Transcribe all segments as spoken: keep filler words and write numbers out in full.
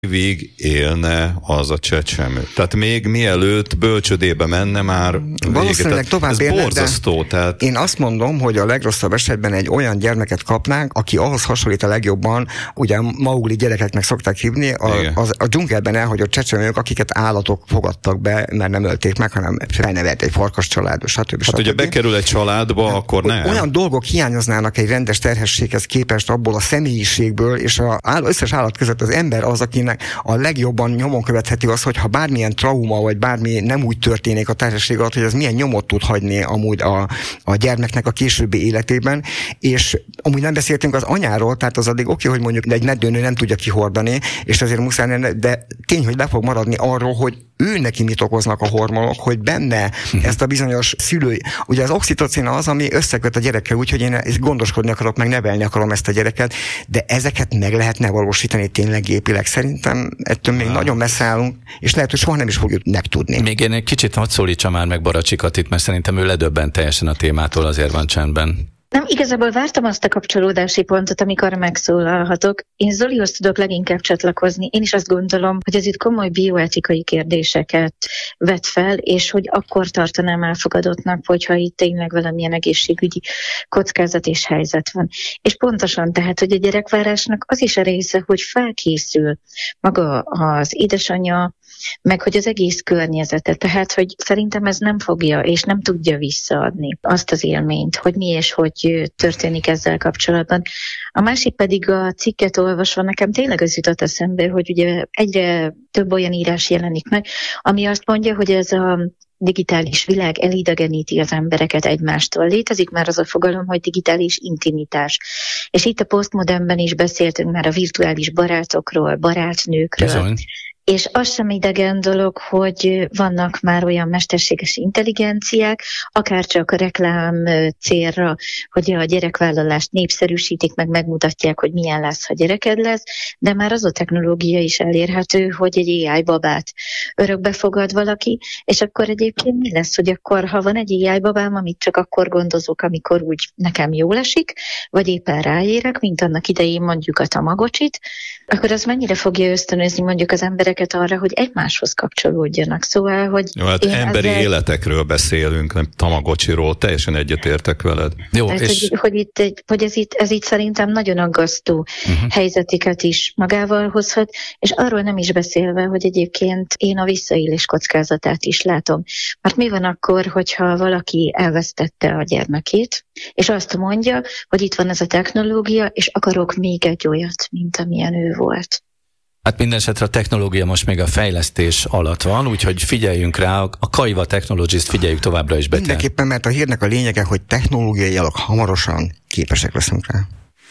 évig élne az a csecsemő. Tehát még mielőtt bölcsödébe menne már valószínűleg tovább ez élne, borzasztó, tehát... Én azt mondom, hogy a legrosszabb esetben egy olyan gyermeket kapnánk, aki ahhoz hasonlít a legjobban, ugye Maugli gyerekeknek szokták hívni, a, az, a dzsungelben elhagyott csecsemők, akiket állatok fogadtak be, mert nem ölték meg, hanem felnevelt egy farkas család, stb. Hát ugye bekerül egy családba, hát, akkor nem. Olyan dolgok hiányoznának egy rendes terhességhez képest abból a személyiségből, és az összes állat között az ember az, akinek a legjobban nyomon követheti az, hogy ha bármilyen trauma, vagy bármi nem úgy történik a terhesség alatt, hogy ez milyen nyomot tud hagyni amúgy a, a gyermeknek a későbbi életében, és amúgy nem beszéltünk az anyáról, tehát az addig oké, hogy mondjuk egy meddőnő nem tudja kihordani, és azért muszáj lenne, de tény, hogy le fog maradni arról, hogy ő neki mit okoznak a hormonok, hogy benne ezt a bizonyos szülői. Ugye az oxitocin az, ami összeköt a gyerekkel, úgyhogy én gondoskodni akarok, meg nevelni akarom ezt a gyereket, de ezeket meg lehetne valósítani tényleg gépileg. Szerintem ettől még ah. nagyon messze állunk, és lehet, hogy soha nem is fogjuk megtudni. Még én egy kicsit hadd szólítsam már meg Baracsi Katit, mert szerintem ő ledöbbent teljesen a témától, azért van csendben. Nem, igazából vártam azt a kapcsolódási pontot, amikor megszólalhatok. Én Zolihoz tudok leginkább csatlakozni. Én is azt gondolom, hogy ez itt komoly bioetikai kérdéseket vet fel, és hogy akkor tartanám elfogadottnak, hogyha itt tényleg valamilyen egészségügyi kockázat és helyzet van. És pontosan tehát, hogy a gyerekvárásnak az is a része, hogy felkészül maga az édesanyja, meg hogy az egész környezete. Tehát, hogy szerintem ez nem fogja és nem tudja visszaadni azt az élményt, hogy mi és hogy történik ezzel kapcsolatban. A másik pedig a cikket olvasva nekem tényleg az jutott eszembe, hogy ugye egyre több olyan írás jelenik meg, ami azt mondja, hogy ez a digitális világ elidegeníti az embereket egymástól. Létezik már az a fogalom, hogy digitális intimitás. És itt a posztmodernben is beszéltünk már a virtuális barátokról, barátnőkről. Bizony. És az sem idegen dolog, hogy vannak már olyan mesterséges intelligenciák, akár csak a reklám célra, hogy a gyerekvállalást népszerűsítik, meg megmutatják, hogy milyen lesz, ha gyereked lesz, de már az a technológia is elérhető, hogy egy á i babát örökbe fogad valaki, és akkor egyébként mi lesz, hogy akkor, ha van egy á i babám, amit csak akkor gondozok, amikor úgy nekem jól esik, vagy éppen ráérek, mint annak idején mondjuk a Tamagocsit, akkor az mennyire fogja ösztönözni mondjuk az embereket arra, hogy egymáshoz kapcsolódjanak. Szóval, hogy... Jó, hát emberi ezzel... életekről beszélünk, nem Tamagocsiról, teljesen egyetértek veled. Jó, tehát, és... hogy, hogy, itt egy, hogy ez, itt, ez itt szerintem nagyon aggasztó uh-huh. helyzeteket is magával hozhat, és arról nem is beszélve, hogy egyébként én a visszaélés kockázatát is látom. Mert mi van akkor, hogyha valaki elvesztette a gyermekét, és azt mondja, hogy itt van ez a technológia, és akarok még egy olyat, mint amilyen ő volt. Hát mindenesetre a technológia most még a fejlesztés alatt van, úgyhogy figyeljünk rá, a Kaiva Technologies-t figyeljük továbbra is be. Mindenképpen, mert a hírnek a lényege, hogy technológiailag hamarosan képesek leszünk rá.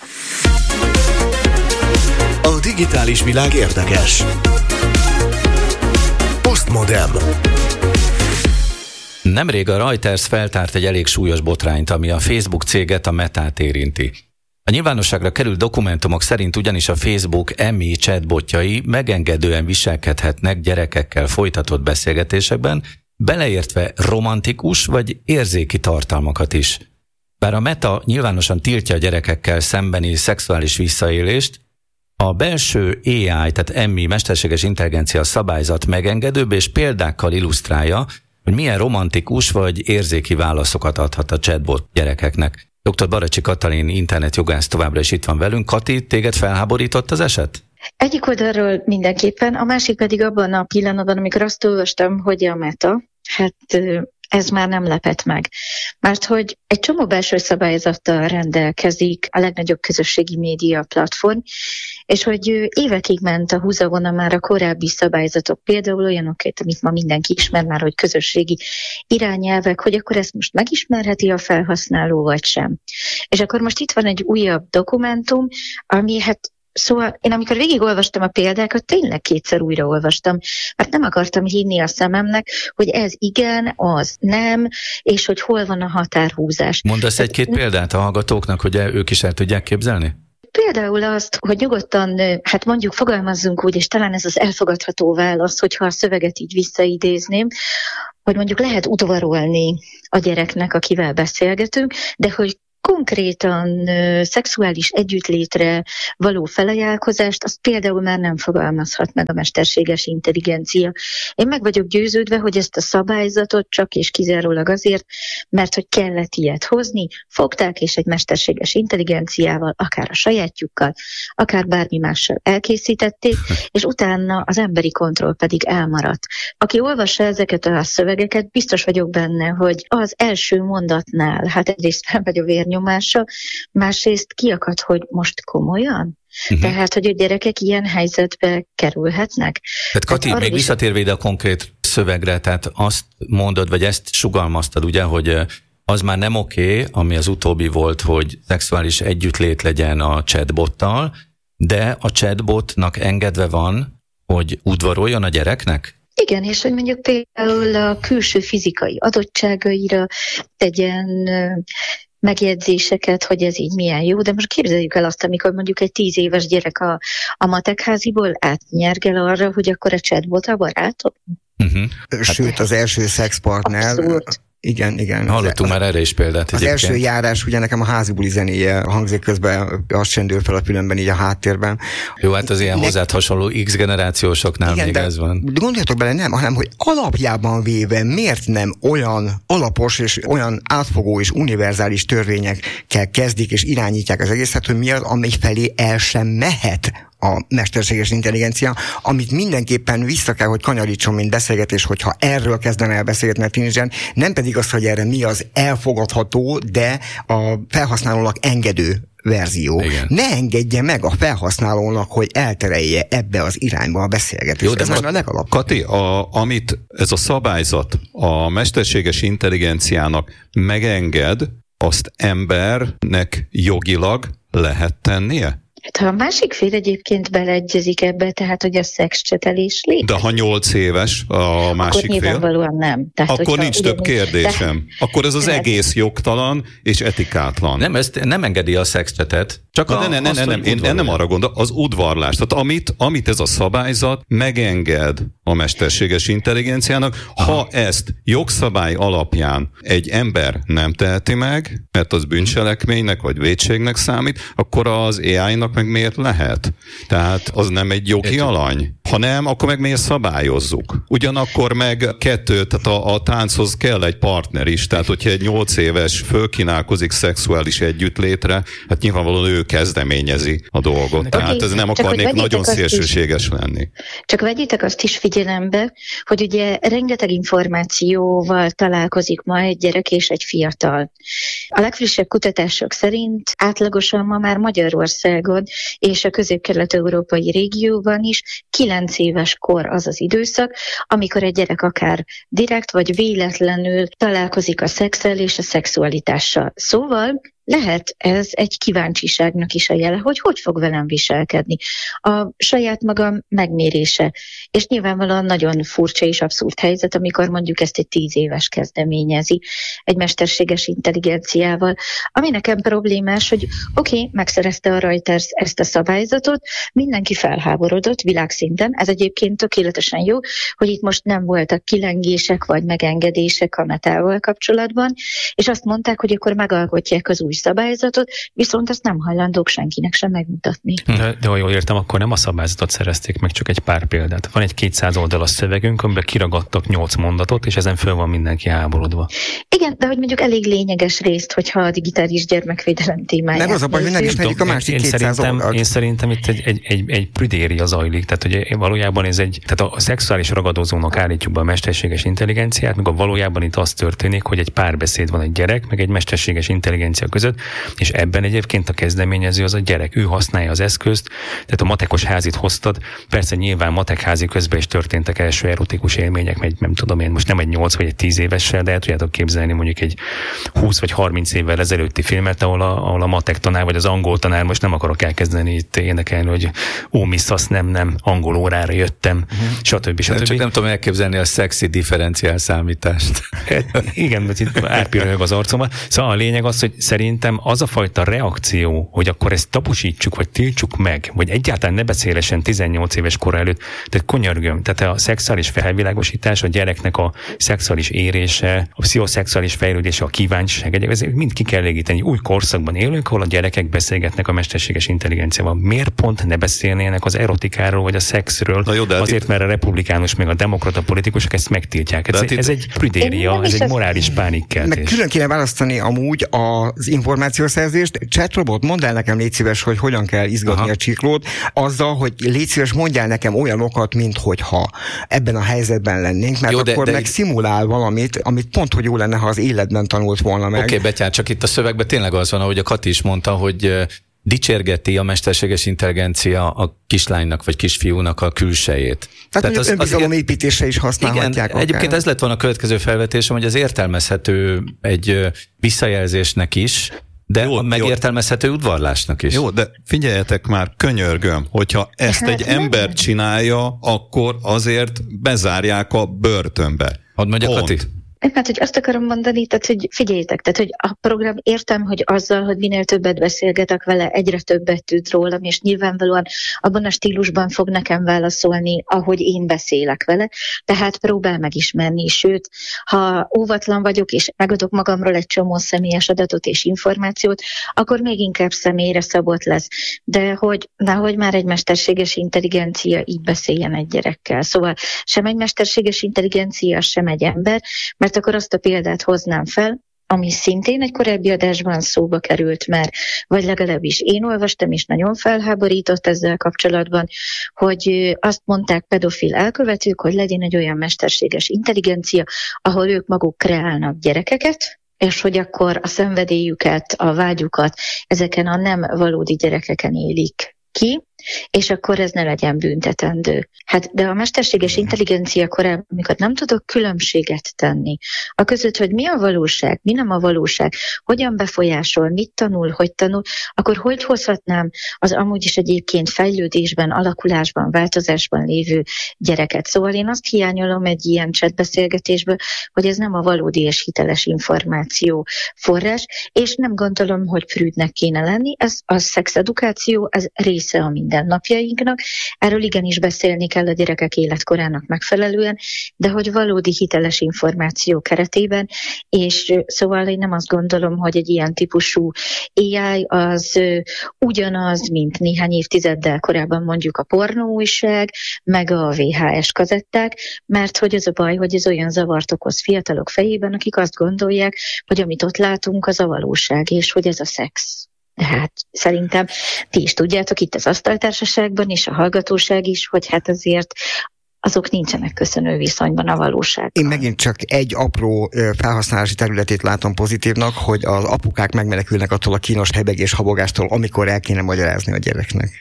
A digitális világ érdekes. Postmodern. Nemrég a Reuters feltárt egy elég súlyos botrányt, ami a Facebook céget, a Metát érinti. A nyilvánosságra került dokumentumok szerint ugyanis a Facebook em i chatbotjai megengedően viselkedhetnek gyerekekkel folytatott beszélgetésekben, beleértve romantikus vagy érzéki tartalmakat is. Bár a Meta nyilvánosan tiltja a gyerekekkel szembeni szexuális visszaélést, a belső á i, tehát em i, mesterséges intelligencia szabályzat megengedőbb és példákkal illusztrálja, hogy milyen romantikus vagy érzéki válaszokat adhat a chatbot gyerekeknek. doktor Baracsi Katalin internetjogász továbbra is itt van velünk. Kati, téged felháborított az eset? Egyik oldalról mindenképpen, a másik pedig abban a pillanatban, amikor azt olvastam, hogy a Meta, hát ez már nem lepett meg. Mert hogy egy csomó belső szabályzattal rendelkezik a legnagyobb közösségi média platform, és hogy évekig ment a húzavona már a korábbi szabályzatok, például olyanok, amit ma mindenki ismer már, hogy közösségi irányelvek, hogy akkor ezt most megismerheti a felhasználó, vagy sem. És akkor most itt van egy újabb dokumentum, ami hát Szóval én amikor végigolvastam a példákat, tényleg kétszer újra olvastam, mert nem akartam hinni a szememnek, hogy ez igen, az nem, és hogy hol van a határhúzás. Mondasz egy-két példát a hallgatóknak, hogy ők is el tudják képzelni? Például azt, hogy nyugodtan, hát mondjuk fogalmazzunk úgy, és talán ez az elfogadható válasz, hogyha a szöveget így visszaidézném, hogy mondjuk lehet udvarolni a gyereknek, akivel beszélgetünk, de hogy konkrétan ö, szexuális együttlétre való felajánlkozást, azt például már nem fogalmazhat meg a mesterséges intelligencia. Én meg vagyok győződve, hogy ezt a szabályzatot csak és kizárólag azért, mert hogy kellett ilyet hozni, fogták és egy mesterséges intelligenciával, akár a sajátjukkal, akár bármi mással elkészítették, és utána az emberi kontroll pedig elmaradt. Aki olvassa ezeket a szövegeket, biztos vagyok benne, hogy az első mondatnál, hát egyrészt felmegy a vérnyomása, másrészt kiakad, hogy most komolyan? Uh-huh. Tehát, hogy a gyerekek ilyen helyzetbe kerülhetnek. Tehát Kati, tehát még visszatérve ide a konkrét szövegre, tehát azt mondod, vagy ezt sugalmaztad, ugye, hogy az már nem oké, ami az utóbbi volt, hogy szexuális együttlét legyen a chatbottal, de a chatbotnak engedve van, hogy udvaroljon a gyereknek? Igen, és hogy mondjuk például a külső fizikai adottságaira tegyen megjegyzéseket, hogy ez így milyen jó, de most képzeljük el azt, amikor mondjuk egy tíz éves gyerek a, a matekháziból átnyergel arra, hogy akkor a chatbot a barátom. Uh-huh. Sőt, az első szexpartner... Abszolút. Igen, igen. Hallottunk már erre is példát. Az egyébként. Első járás, ugye nekem a házibuli zenéje hangzik közben, azt csendül fel a különben így a háttérben. Jó, hát az ilyen ne... hozzád hasonló X-generációsoknál igen, még ez van. Gondoljatok bele, nem, hanem, hogy alapjában véve miért nem olyan alapos és olyan átfogó és univerzális törvényekkel kezdik és irányítják az egészet, hogy mi az, ami felé el sem mehet a mesterséges intelligencia, amit mindenképpen vissza kell, hogy kanyarítson, mint beszélgetés, hogyha erről kezdene el beszélgetni a tínédzser, nem pedig az, hogy erre mi az elfogadható, de a felhasználónak engedő verzió. Igen. Ne engedje meg a felhasználónak, hogy elterelje ebbe az irányba a beszélgetést. Jó, de ez már a legalapvetőbb. Kati, a, amit ez a szabályzat a mesterséges intelligenciának megenged, azt embernek jogilag lehet tennie? Hát, ha a másik fél egyébként beleegyezik ebbe, tehát, hogy a szexcsetelés létezik. De ha nyolc éves a másik akkor fél? Nyilvánvalóan nem. Tehát, akkor nincs több kérdésem. De... Akkor ez az de... egész jogtalan és etikátlan. Nem, ezt nem engedi a szexcsetet. Csak a, ne, ne, ne, azt, ne, nem, én nem arra gondolom, az udvarlás. Tehát amit, amit ez a szabályzat megenged a mesterséges intelligenciának, aha, ha ezt jogszabály alapján egy ember nem teheti meg, mert az bűncselekménynek vagy vétségnek számít, akkor az á í-nak meg miért lehet? Tehát az nem egy jogi Értem. alany? Ha nem, akkor meg miért szabályozzuk? Ugyanakkor meg kettő, tehát a, a tánchoz kell egy partner is, tehát hogyha egy nyolc éves fölkínálkozik szexuális együttlétre, hát nyilvánvalóan ő kezdeményezi a dolgot. Okay, tehát ez nem akarnék nagyon szélsőséges is, lenni. Csak vegyétek azt is figyelembe, hogy ugye rengeteg információval találkozik ma egy gyerek és egy fiatal. A legfrissebb kutatások szerint átlagosan ma már Magyarországon és a közép-kelet-európai régióban is kilenc éves kor az az időszak, amikor egy gyerek akár direkt vagy véletlenül találkozik a szexszel és a szexualitással. Szóval lehet ez egy kíváncsiságnak is a jele, hogy hogy fog velem viselkedni. A saját magam megmérése. És nyilvánvalóan nagyon furcsa és abszurd helyzet, amikor mondjuk ezt egy tíz éves kezdeményezi egy mesterséges intelligenciával. Ami nekem problémás, hogy oké, okay, megszerezte a Reuters ezt a szabályzatot, mindenki felháborodott világszinten, ez egyébként tökéletesen jó, hogy itt most nem voltak kilengések vagy megengedések a metával kapcsolatban, és azt mondták, hogy akkor megalkotják az új szabályzatot, viszont ezt nem hajlandók senkinek sem megmutatni. De, de ha jól értem, akkor nem a szabályzatot szerezték meg, csak egy pár példát. Van egy kétszáz oldalas szövegünk, amiben kiragadtak nyolc mondatot, és ezen föl van mindenki háborodva. Igen, de hogy mondjuk elég lényeges részt, hogyha a digitális gyermekvédelem témáját. Nem az a baj, hogy nem ismerik a másik kétszáz oldalt. Én szerintem itt egy, egy, egy, egy prüdéria zajlik, tehát hogy valójában ez egy, tehát a szexuális ragadozónak állítjuk be a mesterséges intelligenciát, míg a valójában itt az történik, hogy egy párbeszéd van egy gyerek, meg egy mesterséges intelligencia között, és ebben egyébként a kezdeményező az a gyerek, ő használja az eszközt, tehát a matekos házit hoztad, persze nyilván matekházi közben is történtek első erotikus élmények, meg nem tudom én, most nem egy nyolc vagy egy tíz évessel, de el tudjátok képzelni mondjuk egy húsz vagy harminc évvel ezelőtti filmet, ahol a, ahol a matek tanár vagy az angol tanár, most nem akarok elkezdeni itt énekelni, hogy ó, miszasz, nem, nem, angol órára jöttem, uh-huh. stb. stb. Csak nem tudom elképzelni a szexi differenciál számítást. Igen, mert itt árpiröhög az arcomban. Szóval a lényeg az, hogy szerint szerintem az a fajta reakció, hogy akkor ezt tapusítsuk, vagy tiltsuk meg, vagy egyáltalán ne beszélesen tizennyolc éves kor előtt, tehát konyargöm, tehát a szexuális felvilágosítás, a gyereknek a szexuális érése, a pszichoszexuális fejlődése, a kíváncsiság, ez mind ki kell elégíteni. Új korszakban élünk, ahol a gyerekek beszélgetnek a mesterséges intelligenciával. Miért pont ne beszélnének az erotikáról, vagy a szexről? Jó, azért, itt... mert a republikánus, meg a demokrata politikusok ezt megtiltják. Ez, ez egy prüdéria, ez egy morális pánikkeltés. Meg külön kéne választani amúgy az információszerzést. Chatrobot, mondd el nekem, légy szíves, hogy hogyan kell izgatni Aha. a csiklót, azzal, hogy légy szíves, mondjál nekem olyanokat, mint hogyha ebben a helyzetben lennénk, mert Jó, de, akkor de meg itt... szimulál valamit, amit pont, hogy jó lenne, ha az életben tanult volna meg. Oké, okay, Betyár, csak itt a szövegben tényleg az van, ahogy a Kati is mondta, hogy dicsérgeti a mesterséges intelligencia a kislánynak vagy kisfiúnak a külsejét. Tehát, Tehát az, önbizalom építése is használhatják. Igen, egyébként ez lett volna a következő felvetésem, hogy az értelmezhető egy visszajelzésnek is, de jó, megértelmezhető jó. udvarlásnak is. Jó, de figyeljetek már, könyörgöm, hogyha ezt egy ember csinálja, akkor azért bezárják a börtönbe. Hadd mondja, Kati. Hát, hogy azt akarom mondani, tehát, hogy figyeljétek, tehát, hogy a program értem, hogy azzal, hogy minél többet beszélgetek vele, egyre többet tud rólam, és nyilvánvalóan abban a stílusban fog nekem válaszolni, ahogy én beszélek vele, tehát próbál megismerni, sőt, ha óvatlan vagyok, és megadok magamról egy csomó személyes adatot és információt, akkor még inkább személyre szabott lesz. De hogy, nehogy már egy mesterséges intelligencia így beszéljen egy gyerekkel. Szóval sem egy mesterséges intelligencia, sem egy ember, mert mert akkor azt a példát hoznám fel, ami szintén egy korábbi adásban szóba került már, vagy legalábbis én olvastam, és nagyon felháborított ezzel kapcsolatban, hogy azt mondták pedofil elkövetők, hogy legyen egy olyan mesterséges intelligencia, ahol ők maguk kreálnak gyerekeket, és hogy akkor a szenvedélyüket, a vágyukat ezeken a nem valódi gyerekeken élik ki, és akkor ez ne legyen büntetendő. Hát, de a mesterséges intelligencia korában, amikor nem tudok különbséget tenni, a között, hogy mi a valóság, mi nem a valóság, hogyan befolyásol, mit tanul, hogy tanul, akkor hogy hozhatnám az amúgy is egyébként fejlődésben, alakulásban, változásban lévő gyereket. Szóval én azt hiányolom egy ilyen chatbeszélgetésből, hogy ez nem a valódi és hiteles információ forrás, és nem gondolom, hogy prűdnek kéne lenni, ez a szexedukáció, ez része a mindennapjainknak. Erről igenis beszélni kell a gyerekek életkorának megfelelően, de hogy valódi hiteles információ keretében, és szóval én nem azt gondolom, hogy egy ilyen típusú á i az ugyanaz, mint néhány évtizeddel korábban mondjuk a pornóújság, meg a vé há es kazetták, mert hogy az a baj, hogy ez olyan zavart okoz fiatalok fejében, akik azt gondolják, hogy amit ott látunk, az a valóság, és hogy ez a szex. De hát szerintem ti is tudjátok itt az asztaltársaságban, és a hallgatóság is, hogy hát azért azok nincsenek köszönő viszonyban a valósággal. Én megint csak egy apró felhasználási területét látom pozitívnak, hogy az apukák megmenekülnek attól a kínos hebegés habogástól, amikor el kéne magyarázni a gyereknek.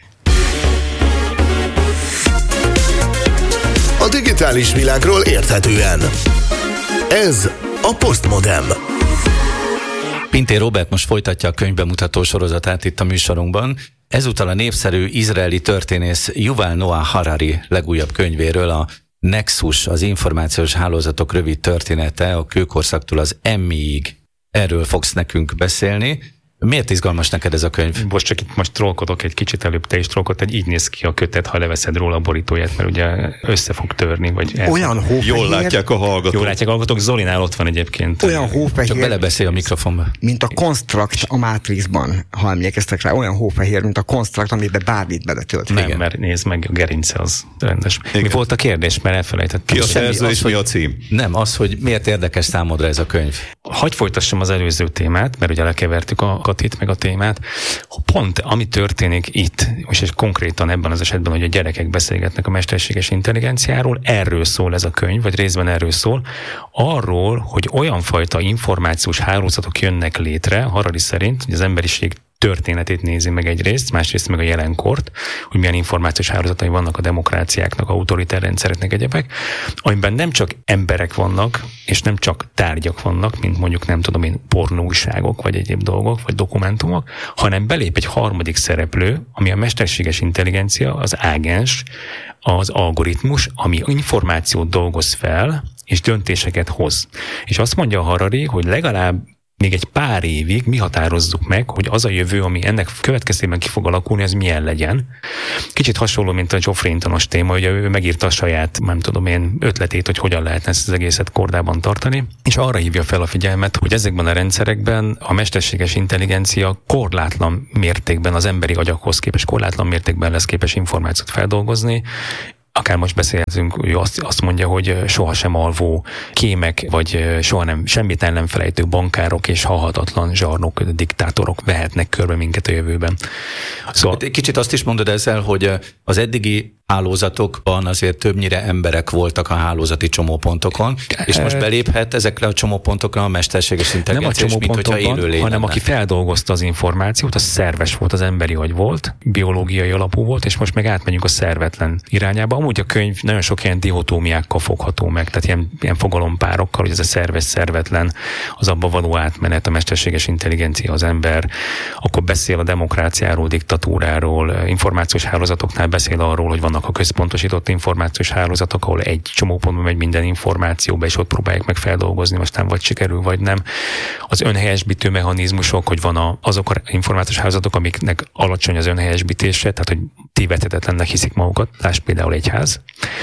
A digitális világról érthetően. Ez a Postmodem. Pintér Róbert most folytatja a könyvbemutató sorozatát itt a műsorunkban. Ezúttal a népszerű izraeli történész Yuval Noah Harari legújabb könyvéről, a Nexus, az információs hálózatok rövid története a kőkorszaktól az emmiig. Erről fogsz nekünk beszélni. Miért izgalmas neked ez a könyv? Most csak itt most trollkodok egy kicsit, előbb te is trollkodtad, hogy így néz ki a kötet, ha leveszed róla a borítóját, mert ugye össze fog törni. Vagy olyan hófehér. Jól látják a hallgatók. Jól látják a hallgatók, Zolinál ott van egyébként. Olyan hófehér. Csak belebeszél a mikrofonba. Mint a Construct a Matrixban, ha emlékeztek rá, olyan hófehér, mint a Construct, amiben bármit beletölt. Nem, mert nézd meg, a gerince az rendes. Igen. Mi volt a kérdés, mert elfelejtettem. Ki a szerző és mi a cím? Nem, az, hogy miért érdekes számodra ez a könyv. Hagy folytassam az előző témát, mert ugye lekevertük a Katit meg a témát. Pont ami történik itt, és konkrétan ebben az esetben, hogy a gyerekek beszélgetnek a mesterséges intelligenciáról, erről szól ez a könyv, vagy részben erről szól, arról, hogy olyan fajta információs hálózatok jönnek létre, Harari szerint, hogy az emberiség történetét nézi meg egyrészt, másrészt meg a jelenkort, hogy milyen információs hálózatai vannak a demokráciáknak, autoritár rendszereknek, egyebek, amiben nem csak emberek vannak, és nem csak tárgyak vannak, mint mondjuk nem tudom én pornóújságok, vagy egyéb dolgok, vagy dokumentumok, hanem belép egy harmadik szereplő, ami a mesterséges intelligencia, az ágens, az algoritmus, ami információt dolgoz fel, és döntéseket hoz. És azt mondja a Harari, hogy legalább még egy pár évig mi határozzuk meg, hogy az a jövő, ami ennek következtében ki fog alakulni, az milyen legyen. Kicsit hasonló, mint a Geoffrey Hintonos téma, hogy ő megírta a saját, nem tudom én, ötletét, hogy hogyan lehetne ezt az egészet kordában tartani, és arra hívja fel a figyelmet, hogy ezekben a rendszerekben a mesterséges intelligencia korlátlan mértékben az emberi agyakhoz képest, korlátlan mértékben lesz képes információt feldolgozni. Akár most beszélhetünk, ő azt, azt mondja, hogy sohasem alvó kémek, vagy soha nem, semmit el nem felejtő bankárok és halhatatlan zsarnok, diktátorok vehetnek körbe minket a jövőben. Szóval... Kicsit azt is mondod ezzel, hogy az eddigi hálózatokban azért többnyire emberek voltak a hálózati csomópontokon, és most beléphet ezekre a csomópontokra a mesterséges intelligencia, nem a csomópontokban, hanem aki feldolgozta az információt, az szerves volt, az emberi agy volt, biológiai alapú volt, és most meg átmegyünk a szervetlen irányába. Amúgy a könyv nagyon sok ilyen dihotómiákkal fogható meg, tehát ilyen, ilyen fogalompárokkal, hogy ez a szerves, szervetlen, az abba való átmenet, a mesterséges intelligencia, az ember, akkor beszél a demokráciáról, diktatúráról, információs hálózatoknál beszél arról, hogy vannak a központosított információs hálózatok, ahol egy csomópontban megy minden információba, és ott próbálják meg feldolgozni, most nem vagy sikerül, vagy nem. Az önhelyesbítő mechanizmusok, hogy van a, azok az információs hálózatok, amiknek alacsony az önhelyesbítése, tehát hogy tévedhetetlennek hiszik magukat, lásd például egyház,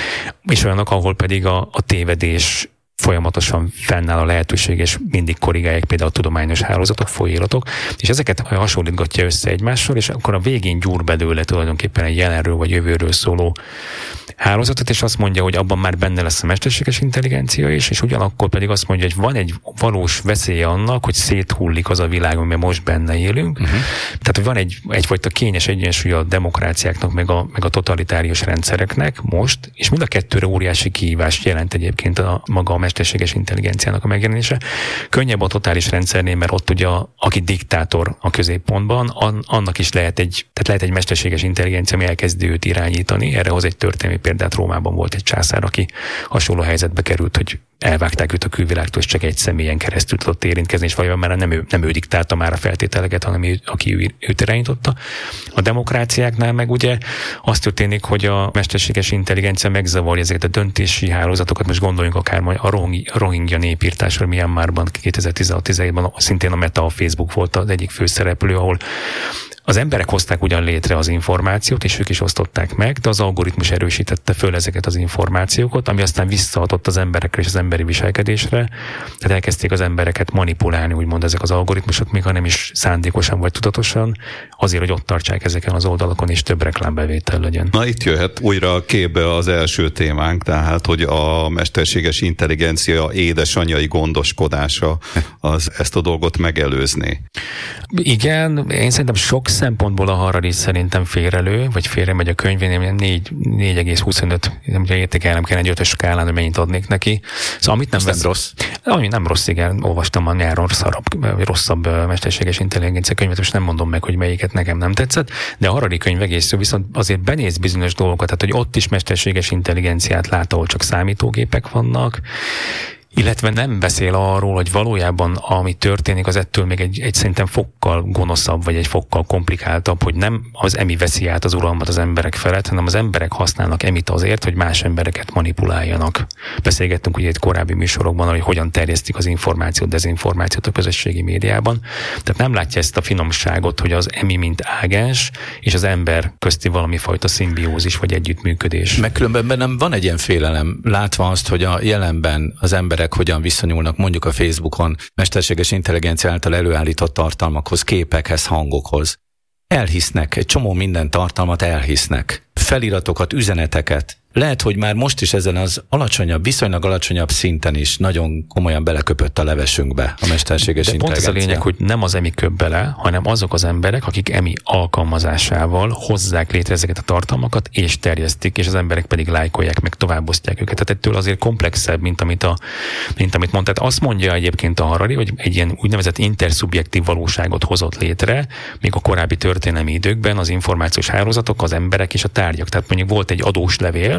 és olyanok, ahol pedig a, a tévedés folyamatosan fennáll a lehetőség, és mindig korrigálják például a tudományos hálózatok, folyóiratok, és ezeket hasonlítgatja össze egymással, és akkor a végén gyúr belőle tulajdonképpen egy jelenről vagy jövőről szóló hálózatot, és azt mondja, hogy abban már benne lesz a mesterséges intelligencia is, és ugyanakkor pedig azt mondja, hogy van egy valós veszélye annak, hogy széthullik az a világ, amiben most benne élünk. Uh-huh. Tehát, hogy van egy, egyfajta kényes egyensúly a demokráciáknak, meg a, meg a totalitárius rendszereknek most, és mind a kettőre óriási kihívást jelent egyébként a maga a mesterséges intelligenciának a megjelenése. Könnyebb a totális rendszernél, mert ott ugye a, aki diktátor a középpontban, an, annak is lehet egy, tehát lehet egy mesterséges intelligencia, ami elkezdi őt irányítani. Erre hoz egy történelmi példát, Rómában volt egy császár, aki hasonló helyzetbe került, hogy elvágták őt a külvilágtól, és csak egy személyen keresztül tudott érintkezni, és valójában már nem ő, nem ő diktálta már a feltételeket, hanem ő, aki ő, őt irányította. A demokráciáknál meg ugye az történik, hogy a mesterséges intelligencia megzavarja ezeket a döntési hálózatokat. Most gondoljunk akár majd a Rohingya népírtásra, Myanmarban kétezer-tizenhat-tizenhétben szintén a Meta, a Facebook volt az egyik főszereplő, ahol az emberek hozták ugyan létre az információt, és ők is osztották meg, de az algoritmus erősítette föl ezeket az információkat, ami aztán visszaadott az emberekre és az emberi viselkedésre. Tehát elkezdték az embereket manipulálni, úgymond ezek az algoritmusok, még ha nem is szándékosan vagy tudatosan, azért, hogy ott tartsák ezeken az oldalakon, és több reklámbevétel legyen. Na, itt jöhet újra a képbe az első témánk, tehát, hogy a mesterséges intelligencia édesanyjai gondoskodása az ezt a dolgot megelőzni. Igen, én szerintem sok szempontból a Harari szerintem félrelő, vagy félre megy a könyvén, négy egész huszonöt értékelnem kell egy ötös skálán, hogy mennyit adnék neki. Szóval amit nem, vesz, nem rossz. Ami nem rossz, igen, olvastam a nyáron szarabb, rosszabb mesterséges intelligencia könyvet, most nem mondom meg, hogy melyiket nekem nem tetszett, de a Harari könyv egész jó, viszont azért benéz bizonyos dolgokat, tehát hogy ott is mesterséges intelligenciát lát, ahol csak számítógépek vannak, illetve nem beszél arról, hogy valójában ami történik, az ettől még egy, egy szerintem fokkal gonoszabb, vagy egy fokkal komplikáltabb, hogy nem az emi veszi át az uralmat az emberek felett, hanem az emberek használnak emit azért, hogy más embereket manipuláljanak. Beszélgettünk ugye egy korábbi műsorokban, hogy hogyan terjesztik az információt, dezinformációt a közösségi médiában. Tehát nem látja ezt a finomságot, hogy az emi mint ágens, és az ember közti valami fajta szimbiózis, vagy együttműködés. Meg különben nem van egy ilyen félelem, látva azt, hogy a jelenben az emberek hogyan viszonyulnak mondjuk a Facebookon mesterséges intelligencia által előállított tartalmakhoz, képekhez, hangokhoz. Elhisznek, egy csomó minden tartalmat elhisznek. Feliratokat, üzeneteket. Lehet, hogy már most is ezen az alacsonyabb, viszonylag alacsonyabb szinten is nagyon komolyan beleköpött a levesünkbe a mesterséges De intelligencia. Pont az a lényeg, hogy nem az emi köp bele, hanem azok az emberek, akik emi alkalmazásával hozzák létre ezeket a tartalmakat, és terjesztik, és az emberek pedig lájkolják, meg továbbosztják őket. Tehát ettől azért komplexebb, mint amit, a, mint amit mondta. Tehát azt mondja egyébként a Harari, hogy egy ilyen úgynevezett interszubjektív valóságot hozott létre, még a korábbi történelmi időkben az információs hálózatok, az emberek és a tárgyak. Tehát mondjuk volt egy adós levél,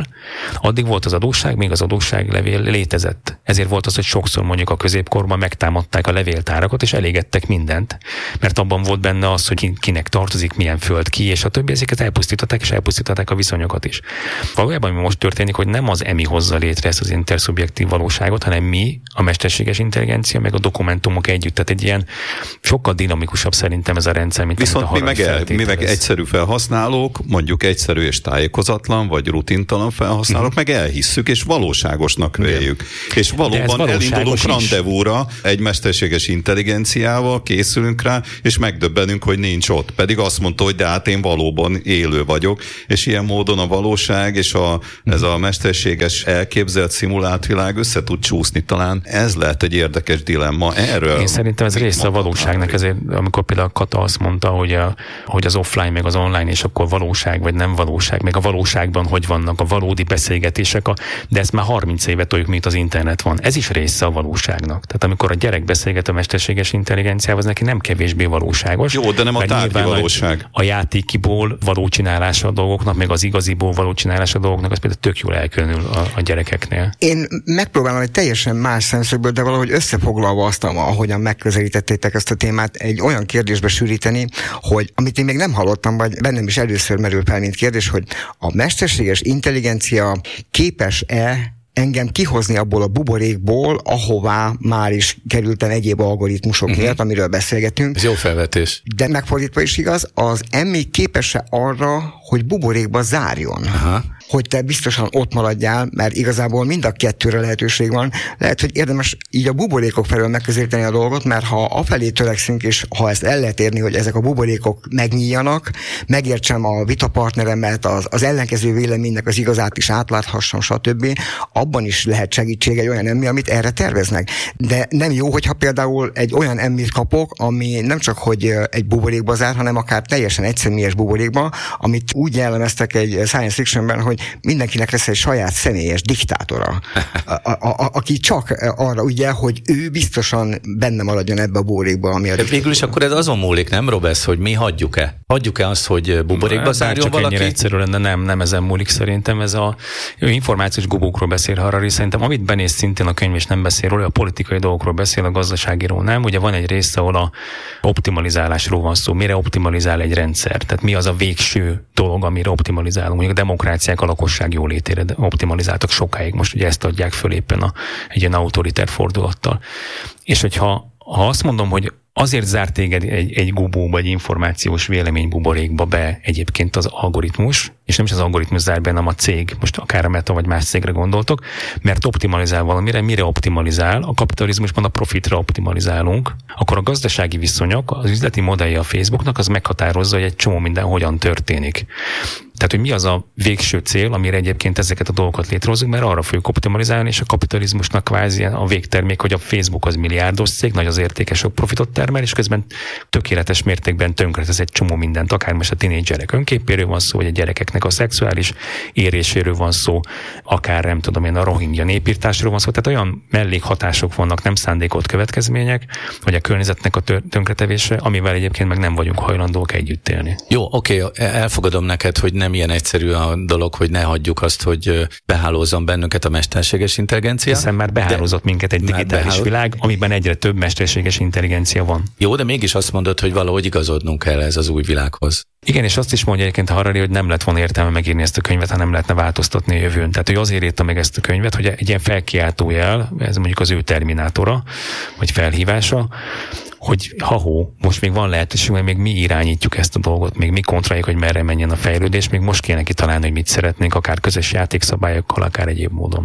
addig volt az adósság, még az adósságlevél létezett. Ezért volt az, hogy sokszor mondjuk a középkorban megtámadták a levéltárakat, és elégettek mindent, mert abban volt benne az, hogy kinek tartozik, milyen föld ki, és a többi, ezeket elpusztították, és elpusztították a viszonyokat is. Valójában mi most történik, hogy nem az emi hozza létre ezt az interszubjektív valóságot, hanem mi, a mesterséges intelligencia, meg a dokumentumok együtt. Tehát egy ilyen sokkal dinamikusabb szerintem ez a rendszer, mint viszont mi meg, el, mi meg egyszerű felhasználók, mondjuk egyszerű és tájékozatlan, vagy rutintalan felhasználók, uh-huh. meg elhisszük, és valóságosnak véljük. És valóban elindulunk randevúra egy mesterséges intelligenciával, készülünk rá, és megdöbbenünk, hogy nincs ott. Pedig azt mondta, hogy de hát én valóban élő vagyok, és ilyen módon a valóság és a, ez a mesterséges elképzelt szimulált világ össze tud csúszni. Talán ez lehet egy érdekes dilemma. Erről én szerintem ez része a valóságnak, ezért amikor például Kata azt mondta, hogy, a, hogy az offline meg az online, és akkor valóság vagy nem valóság, meg a valóságban hogy vannak a valódi beszélgetések, a, de ezt már harminc éve toljuk, mint az internet van. Ez is része a valóságnak. Tehát amikor a gyerek beszélget a mesterséges intelligenciával, az neki nem kevésbé valóságos. Jó, de nem a tárgyi valóság. A játékiból való csinálása a dolgoknak, meg az igaziból való csinálása a dolgoknak, az például tök jól elkülönül a, a gyerekeknél. Én megpróbálom egy teljesen más szemszögből, de valahogy összefoglalva azt, ahogyan megközelítettétek ezt a témát, egy olyan kérdésbe sűríteni, hogy amit én még nem hallottam, vagy bennem is először merül fel, mint kérdés, hogy a mesterséges intelligencia képes-e engem kihozni abból a buborékból, ahová már is kerültem egyéb algoritmusok miatt, uh-huh. amiről beszélgetünk. Ez jó felvetés. De megfordítva is igaz, az emmi képes-e arra, hogy buborékba zárjon? Aha. Hogy te biztosan ott maradjál, mert igazából mind a kettőre lehetőség van. Lehet, hogy érdemes így a buborékok felől megközelíteni a dolgot, mert ha afelé törekszünk, és ha ezt el lehet érni, hogy ezek a buborékok megnyíljanak, megértsem a vitapartneremet, az, az ellenkező véleménynek az igazát is átláthassam, stb., abban is lehet segítség egy olyan emmi, amit erre terveznek. De nem jó, hogyha például egy olyan emmit kapok, ami nem csak, hogy egy buborékba zár, hanem akár teljesen egyszemélyes buborékba, amit úgy jellemeztek egy science fictionben, hogy mindenkinek lesz egy saját személyes diktátora, a, a, a, aki csak arra ugye, hogy ő biztosan benne maradjon ebbe a buborékba, ami a de végül is akkor ez azon múlik, nem, Robesz, hogy mi hagyjuk-e? Hagyjuk-e azt, hogy buborékba zárjon valaki? Csak egyszerű lenne, nem, nem ezen múlik szerintem. Ez a információs gubókról beszél Harari. Szerintem amit benéz szintén a könyv és nem beszél róla, a politikai dolgokról beszél, a gazdaságiról nem. Ugye van egy része, ahol a optimalizálásról van szó. Mire optimalizál egy rendszer? Tehát mi az a végső dolog, amire optimalizálunk? Mondjuk a demokráciák a lakosság jólétére optimalizáltak sokáig. Most ugye ezt adják föl éppen a, egy ilyen autoritár fordulattal. És hogyha ha azt mondom, hogy azért zárt téged egy, egy gubóba, egy információs véleménybuborékba be egyébként az algoritmus, és nem is az algoritmus zár be, hanem a cég, most akár a Meta vagy más cégre gondoltok, mert optimalizál valamire, mire optimalizál, a kapitalizmusban a profitra optimalizálunk, akkor a gazdasági viszonyok, az üzleti modellje a Facebooknak az meghatározza, hogy egy csomó minden hogyan történik. Tehát, hogy mi az a végső cél, amire egyébként ezeket a dolgokat létrehozunk, mert arra fogjuk optimalizálni, és a kapitalizmusnak kvázi a végtermék, hogy a Facebook az milliárdos cég, nagy az értéke, sok profitot termel, és közben tökéletes mértékben tönkretesz egy csomó mindent, akár most a tinédzserek önképéről van szó, vagy a gyerekeknek a szexuális éréséről van szó, akár nem tudom én, a rohingya népírtásról van szó, tehát olyan mellékhatások vannak, nem szándékolt következmények, vagy a környezetnek a tönkretevése, amivel egyébként meg nem vagyunk hajlandók együtt élni. Jó, oké, elfogadom neked, hogy nem ilyen egyszerű a dolog, hogy ne hagyjuk azt, hogy behálózzon bennünket a mesterséges intelligencia. Hiszen már behálózott minket egy digitális beháló... világ, amiben egyre több mesterséges intelligencia van. Jó, de mégis azt mondod, hogy valahogy igazodnunk kell ez az új világhoz. Igen, és azt is mondja egyébként Harari, hogy nem lett volna értelme megírni ezt a könyvet, ha nem lehetne változtatni a jövőn. Tehát ő azért írta meg ezt a könyvet, hogy egy ilyen felkiáltójel, ez mondjuk az ő terminátora, vagy felhívása, hogy ha-hó, most még van lehetőség, mert még mi irányítjuk ezt a dolgot, még mi kontrolláljuk, hogy merre menjen a fejlődés, még most kéne kitalálni, hogy mit szeretnénk, akár közös játékszabályokkal, akár egyéb módon.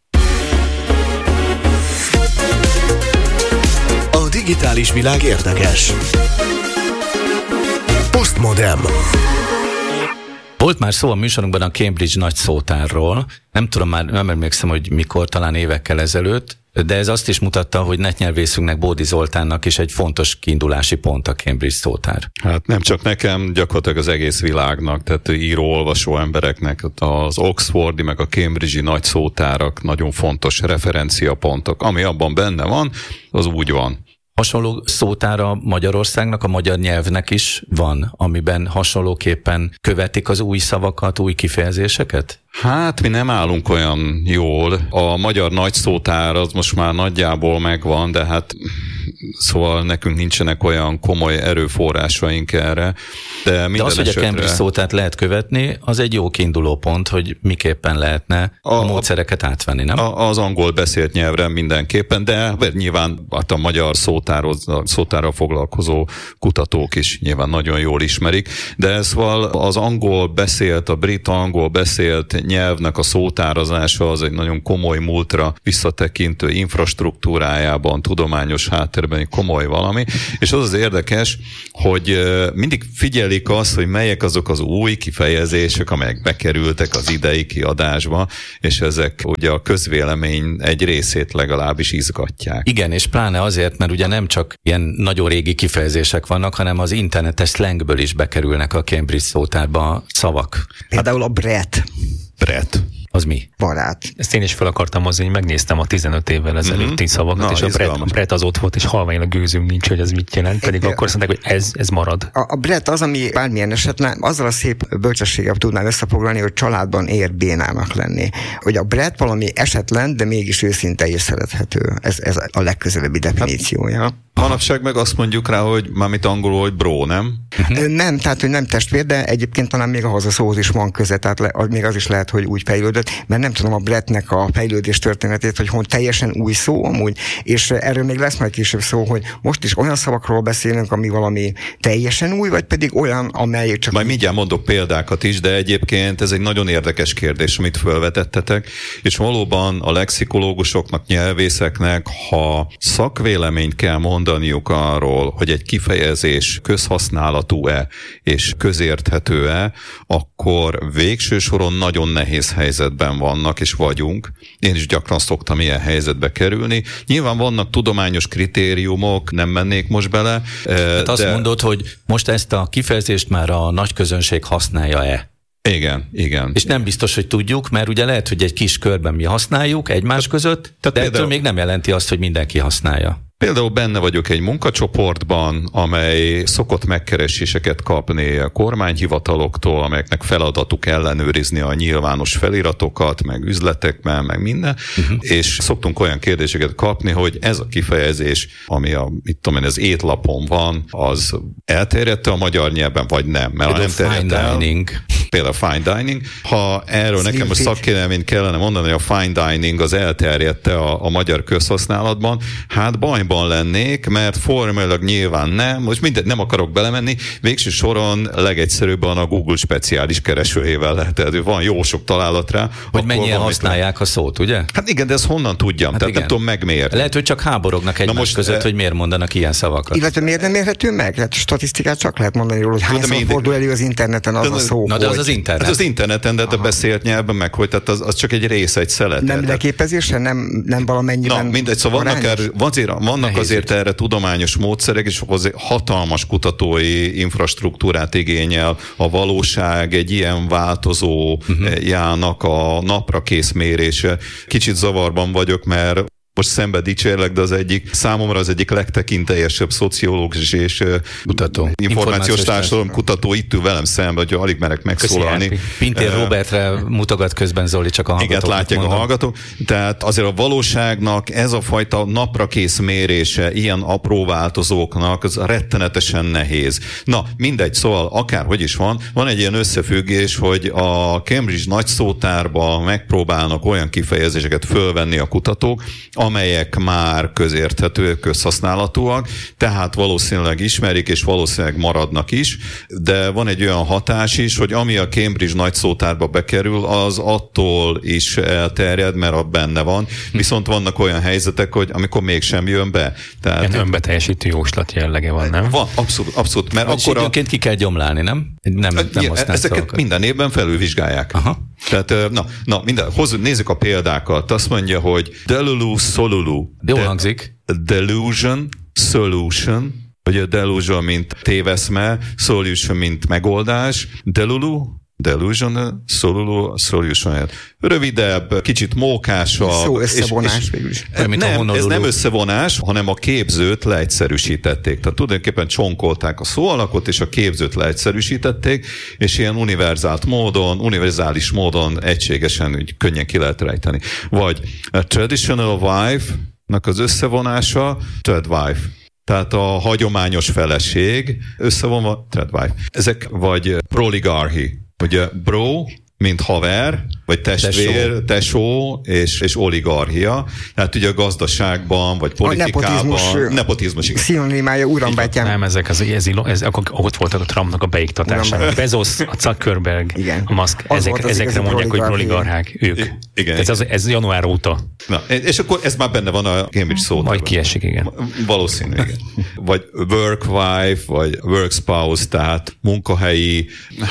A digitális világ érdekes. Postmodern. Volt már szó a műsorunkban a Cambridge nagy szótárról, nem tudom már, nem emlékszem, hogy mikor, talán évekkel ezelőtt, de ez azt is mutatta, hogy netnyelvészünknek, Bódi Zoltánnak is egy fontos kiindulási pont a Cambridge szótár. Hát nem csak nekem, gyakorlatilag az egész világnak, tehát író-olvasó embereknek az Oxfordi meg a Cambridge-i nagy szótárak nagyon fontos referenciapontok. Ami abban benne van, az úgy van. Hasonló szótára Magyarországnak, a magyar nyelvnek is van, amiben hasonlóképpen követik az új szavakat, új kifejezéseket? Hát mi nem állunk olyan jól. A magyar nagy szótár az most már nagyjából megvan, de hát szóval nekünk nincsenek olyan komoly erőforrásaink erre. De, de az, hogy esetre... a Cambridge szótárt lehet követni, az egy jó kiinduló pont, hogy miképpen lehetne a, a módszereket átvenni, nem? A, az angol beszélt nyelvre mindenképpen, de nyilván hát a magyar szótároz, szótárral foglalkozó kutatók is nyilván nagyon jól ismerik, de szóval az angol beszélt, a brit angol beszélt nyelvnek a szótározása az egy nagyon komoly múltra visszatekintő infrastruktúrájában, tudományos háttérben egy komoly valami, és az az érdekes, hogy mindig figyelik azt, hogy melyek azok az új kifejezések, amelyek bekerültek az idei kiadásba, és ezek ugye a közvélemény egy részét legalábbis izgatják. Igen, és pláne azért, mert ugye nem csak ilyen nagyon régi kifejezések vannak, hanem az internetes slangből is bekerülnek a Cambridge szótárba szavak. Például a bret. Bret. Az mi? Barát. Ezt én is fel akartam hozni, hogy megnéztem a tizenöt évvel ezelőtti mm-hmm. szavakat, na, és a bret, a bret az ott volt, és halványilag gőzőm nincs, hogy ez mit jelent, pedig é, akkor azt mondták, hogy ez, ez marad. A, a bret az, ami bármilyen esetlen, azzal a szép bölcsességgel tudnám összefoglalni, hogy családban ér bénának lenni. Hogy a bret valami esetlen, de mégis őszinte és szerethető. Ez, ez a legközelebbi definíciója. Hát, manapság meg azt mondjuk rá, hogy mármint angolul, hogy bro, nem? Nem, tehát, hogy nem testvér, de egyébként talán még ahhoz a szóhoz is van köze, tehát le, még az is lehet, hogy úgy fejlődött, mert nem tudom a bretnek a fejlődés történetét, hogy hon teljesen új szó amúgy, és erről még lesz majd később szó, hogy most is olyan szavakról beszélünk, ami valami teljesen új, vagy pedig olyan, amely csak... Majd mindjárt mondok példákat is, de egyébként ez egy nagyon érdekes kérdés, amit felvetettetek, és valóban a lexikológusoknak, nyelvészeknek, ha szakvéleményt kell mondaniuk arról, hogy egy kifejezés közhasználatú-e és közérthető-e, akkor végső soron nagyon nehéz helyzetben vannak és vagyunk. Én is gyakran szoktam ilyen helyzetbe kerülni. Nyilván vannak tudományos kritériumok, nem mennék most bele. Tehát de... azt mondod, hogy most ezt a kifejezést már a nagy közönség használja-e? Igen, igen. És nem biztos, hogy tudjuk, mert ugye lehet, hogy egy kis körben mi használjuk egymás között, de például... ettől még nem jelenti azt, hogy mindenki használja. Például benne vagyok egy munkacsoportban, amely szokott megkereséseket kapni a kormányhivataloktól, amelyeknek feladatuk ellenőrizni a nyilvános feliratokat, meg üzletekben, meg minden, uh-huh. és szoktunk olyan kérdéseket kapni, hogy ez a kifejezés, ami a, mit tudom én, az étlapon van, az elterjedte a magyar nyelven, vagy nem? Mert például nem fine el, dining. Például fine dining. Ha erről Slim nekem a szakvéleményt kellene mondani, hogy a fine dining az elterjedte a, a magyar közhasználatban, hát bajban lennék, mert formailag nyilván nem, most mindegy, nem akarok belemenni, végső soron legegyszerűbben a Google speciális keresőjével lehet, tehát van jó sok találat rá. Hogy mennyien használják a szót, ugye? Hát igen, de ezt honnan tudjam, hát tehát igen. Nem tudom megmérni. Lehet, hogy csak háborognak egymás most, között, e... hogy miért mondanak ilyen szavakat. Illetve miért nem mérhető meg? Hát statisztikát csak lehet mondani róla, hogy hányszor mindig... fordul elő az interneten az de, a szó. Na de az az internet. Hát az interneten, de a beszélt nyelven meg, hogy tehát az, az csak egy része, egy szelet. Nem leképezése, nem, nem valamennyiben. Na, mindegy, szóval vannak, er, azért, vannak azért erre tudományos módszerek, és azért hatalmas kutatói infrastruktúrát igényel a valóság egy ilyen változójának a napra kész mérése. Kicsit zavarban vagyok, mert most szembe dicsérlek, de az egyik, számomra az egyik legtekintélyesebb szociológus és kutató. információs társadalom kutató itt ül velem szembe, hogy alig merek megszólalni. Pintér uh, Robertre mutogat közben Zoli, csak a hallgatók. Igen, látják mondom. A hallgatók. Tehát azért a valóságnak ez a fajta naprakész mérése, ilyen apró változóknak, az rettenetesen nehéz. Na, mindegy, szóval akárhogy is van, van egy ilyen összefüggés, hogy a Cambridge nagy szótárba megpróbálnak olyan kifejezéseket fölvenni a kutatók, amelyek már közérthetőek, közhasználatúak, tehát valószínűleg ismerik, és valószínűleg maradnak is, de van egy olyan hatás is, hogy ami a Cambridge nagy szótárba bekerül, az attól is elterjed, mert ott benne van, viszont vannak olyan helyzetek, hogy amikor mégsem jön be. Tehát ilyen önbeteljesítő jóslat jellege van, nem? Van, abszolút, abszolút. Mert akkor időnként ki kell gyomlálni, nem? Nem, nem ezeket szavakat. Minden évben felülvizsgálják. Aha. Tehát, na, na minden, hozzuk, nézzük a példákat. Azt mondja, hogy delulu, solulu. Jó hangzik. Delusion, solution, vagy a delusion, mint téveszme, solution, mint megoldás. Delulu, delusional solution. Rövidebb, kicsit mókásabb. Szó összevonás végül is. Nem, ez nem összevonás, hanem a képzőt leegyszerűsítették. Tehát tulajdonképpen csonkolták a szóalakot, és a képzőt leegyszerűsítették, és ilyen univerzált módon, univerzális módon egységesen úgy könnyen ki lehet rejteni. Vagy a traditional wife-nak az összevonása, trad wife. Tehát a hagyományos feleség összevonva, trad wife. Ezek vagy proligarchy. Ugye bro, mint haver, vagy testvér, tesó, tesó és, és oligarchia. Tehát ugye a gazdaságban, vagy politikában. A nepotizmus, nepotizmus igen. Szinonimája urambátyám. Nem, ezek az, ez, ez, akkor ott voltak a Trumpnak a beiktatásán. Bezos, a Zuckerberg, igen. A Musk, ezek, ezekre mondják, hogy proligarchák, ők. Igen. Ez, az, ez január óta. Na, és akkor ez már benne van a Cambridge szótában. Majd kiesik, igen. Valószínű, igen. Vagy work wife, vagy work spouse, tehát munkahelyi,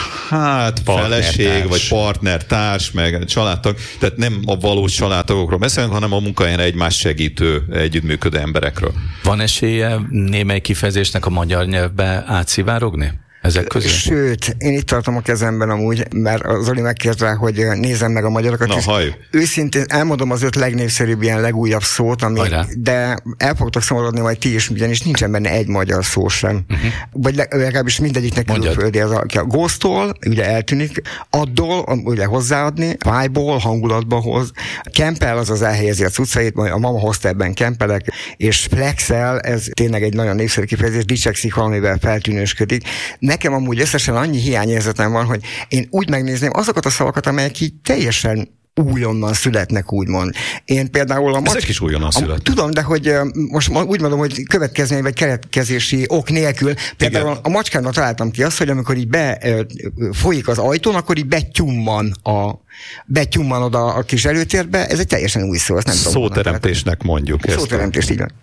hát feleség, vagy partnertárs, meg családtag, tehát nem a valós családtagokról beszélünk, hanem a munkahelyen egymást segítő, együttműködő emberekről. Van esélye némely kifejezésnek a magyar nyelvbe átszivárogni? Ezek közül? Sőt, én itt tartom a kezemben amúgy, mert Zoli megkért rá, hogy nézem meg a magyarokat. Na, halljuk. Őszintén elmondom az öt legnépszerűbb ilyen legújabb szót, ami, de el fogtok szomorodni majd ti is, ugyanis nincsen benne egy magyar szó sem. Uh-huh. Vagy legalábbis mindegyiknek külföldi az, aki a ghostol, ugye eltűnik, addól, ugye hozzáadni, vibe-ból, hangulatba hoz, kempel, azaz elhelyezi a cuccait, majd a mama hozta ebben kempelek, és flexel, ez tényleg egy nagyon népszerű kifejezés, dicsekszik valamivel, feltűnősködik. Nekem amúgy összesen annyi hiányérzetem van, hogy én úgy megnézném azokat a szavakat, amelyek így teljesen újonnan születnek, úgymond. Én például a... Ezek mac... is újonnan születnek. Tudom, de hogy most úgy mondom, hogy következmény vagy keretkezési ok nélkül. Például igen. A macskámnak találtam ki azt, hogy amikor így be folyik az ajtón, akkor így betyumman a betyumman oda a kis előtérbe. Ez egy teljesen új szó, ezt nem tudom. Szóteremtésnek mondjuk. Szóteremtés, így van.